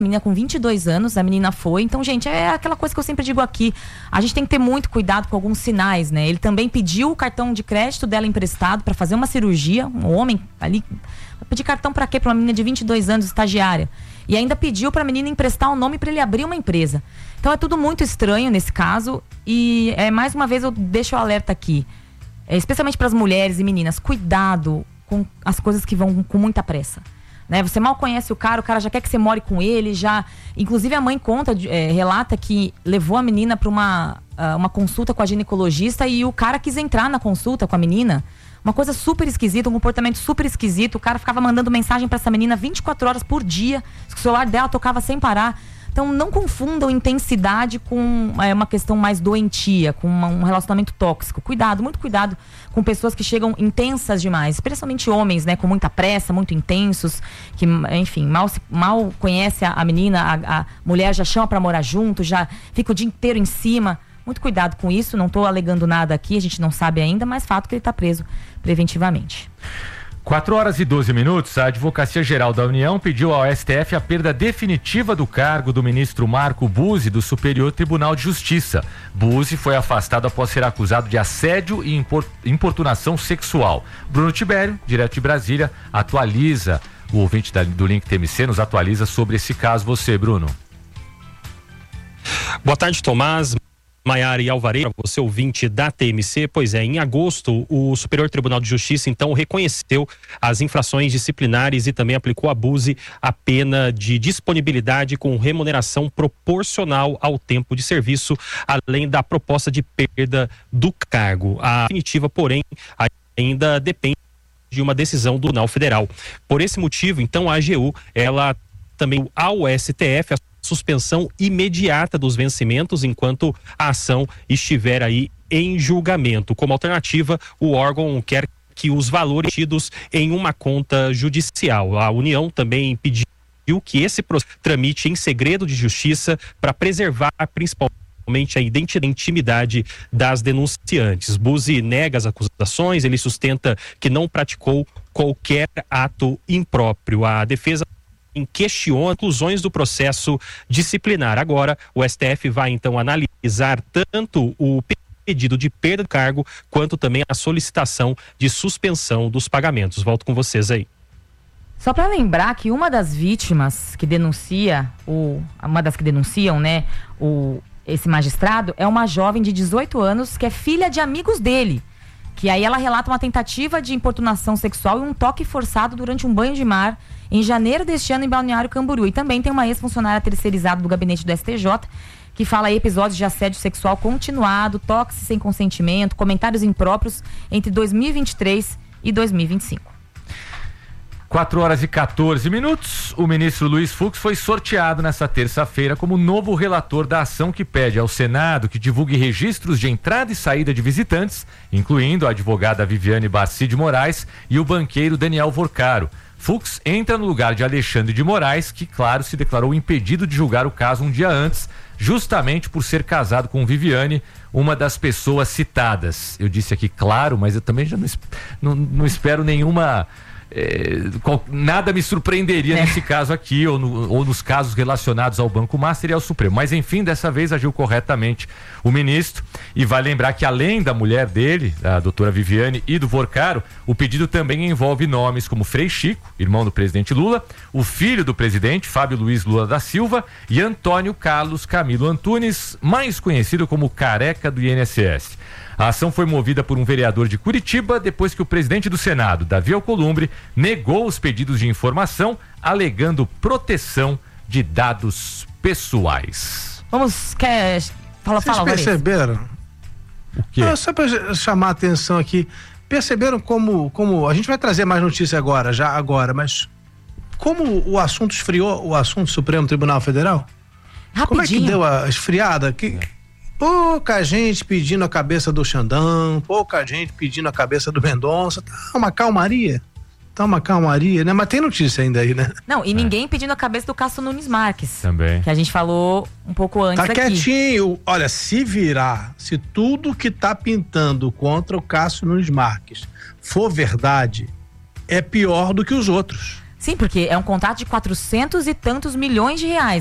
menina com 22 anos, a menina foi. Então, gente, é aquela coisa que eu sempre digo aqui. A gente tem que ter muito cuidado com alguns sinais, né? Ele também pediu o cartão de crédito dela emprestado para fazer uma cirurgia. Um homem ali, pedir cartão para quê? Para uma menina de 22 anos, estagiária. E ainda pediu para a menina emprestar um nome para ele abrir uma empresa. Então, é tudo muito estranho nesse caso. E, mais uma vez, eu deixo o alerta aqui. Especialmente para as mulheres e meninas. Cuidado com as coisas que vão com muita pressa. Né? Você mal conhece o cara já quer que você more com ele, já... Inclusive a mãe relata que levou a menina para uma consulta com a ginecologista e o cara quis entrar na consulta com a menina. Uma coisa super esquisita, um comportamento super esquisito. O cara ficava mandando mensagem para essa menina 24 horas por dia. O celular dela tocava sem parar. Então não confundam intensidade com uma questão mais doentia, com um relacionamento tóxico. Cuidado, muito cuidado com pessoas que chegam intensas demais, especialmente homens, né, com muita pressa, muito intensos, que, enfim, mal conhece a menina, a mulher já chama para morar junto, já fica o dia inteiro em cima. Muito cuidado com isso, não estou alegando nada aqui, a gente não sabe ainda, mas fato que ele está preso preventivamente. 4h12, a Advocacia Geral da União pediu ao STF a perda definitiva do cargo do ministro Marco Buzzi do Superior Tribunal de Justiça. Buzzi foi afastado após ser acusado de assédio e importunação sexual. Bruno Tibério, direto de Brasília, atualiza, o ouvinte do Link TMC nos atualiza sobre esse caso. Você, Bruno. Boa tarde, Tomás. Maiara e Alvareira, você ouvinte da TMC. Pois é, em agosto o Superior Tribunal de Justiça então reconheceu as infrações disciplinares e também aplicou a Buzzi a pena de disponibilidade com remuneração proporcional ao tempo de serviço, além da proposta de perda do cargo. A definitiva, porém, ainda depende de uma decisão do Tribunal Federal. Por esse motivo, então, a AGU, ela também ao STF, suspensão imediata dos vencimentos enquanto a ação estiver aí em julgamento. Como alternativa, o órgão quer que os valores tidos em uma conta judicial. A União também pediu que esse processo tramite em segredo de justiça para preservar principalmente a identidade e intimidade das denunciantes. Buzzi nega as acusações, ele sustenta que não praticou qualquer ato impróprio. A defesa questiona conclusões do processo disciplinar. Agora, o STF vai então analisar tanto o pedido de perda do cargo quanto também a solicitação de suspensão dos pagamentos. Volto com vocês aí. Só para lembrar que uma das vítimas que denunciam, né, esse magistrado é uma jovem de 18 anos que é filha de amigos dele. Que aí ela relata uma tentativa de importunação sexual e um toque forçado durante um banho de mar em janeiro deste ano em Balneário Camboriú. E também tem uma ex-funcionária terceirizada do gabinete do STJ que fala aí episódios de assédio sexual continuado, toques sem consentimento, comentários impróprios entre 2023 e 2025. 4h14. O ministro Luiz Fux foi sorteado nesta terça-feira como novo relator da ação que pede ao Senado que divulgue registros de entrada e saída de visitantes, incluindo a advogada Viviane Barci de Moraes e o banqueiro Daniel Vorcaro. Fux entra no lugar de Alexandre de Moraes, que, claro, se declarou impedido de julgar o caso um dia antes, justamente por ser casado com Viviane, uma das pessoas citadas. Eu disse aqui claro, mas eu também já não espero nenhuma... nada me surpreenderia nesse caso aqui ou nos casos relacionados ao Banco Master e ao Supremo, mas enfim, dessa vez agiu corretamente o ministro. E vai lembrar que além da mulher dele, a doutora Viviane, e do Vorcaro, o pedido também envolve nomes como Frei Chico, irmão do presidente Lula, o filho do presidente, Fábio Luiz Lula da Silva, e Antônio Carlos Camilo Antunes, mais conhecido como Careca do INSS. A ação foi movida por um vereador de Curitiba depois que o presidente do Senado, Davi Alcolumbre, negou os pedidos de informação, alegando proteção de dados pessoais. Vocês perceberam? O quê? Só para chamar a atenção aqui, perceberam como a gente vai trazer mais notícia agora, mas como o assunto esfriou, o assunto Supremo Tribunal Federal? Rapidinho. Como é que deu a esfriada? Pouca gente pedindo a cabeça do Xandão, pouca gente pedindo a cabeça do Mendonça. Tá uma calmaria, né? Mas tem notícia ainda aí, né? Não, e ninguém pedindo a cabeça do Cássio Nunes Marques. Também. Que a gente falou um pouco antes aqui. Tá quietinho. Olha, se tudo que tá pintando contra o Cássio Nunes Marques for verdade, é pior do que os outros. Sim, porque é um contrato de 400 e tantos milhões de reais.